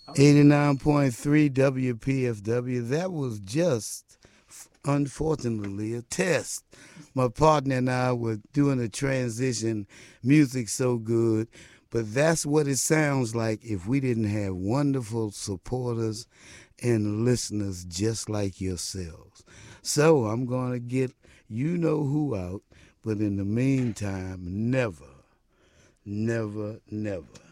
89.3 WPFW. That was just, unfortunately, a test. My partner and I were doing a transition, music so good, but that's what it sounds like if we didn't have wonderful supporters and listeners just like yourselves. So I'm going to get you know who out, but in the meantime, never, never, never